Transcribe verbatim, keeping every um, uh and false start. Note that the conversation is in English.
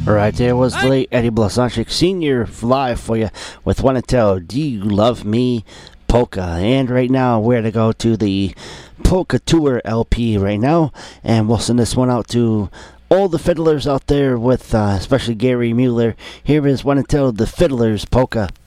Right there was the late Eddie Blazonczyk Senior live for you with Wanna Tell Do You Love Me Polka. And right now we're to go to the Polka Tour L P right now, and we'll send this one out to all the fiddlers out there with uh, especially Gary Mueller. Here is Wanna Tell the Fiddlers Polka.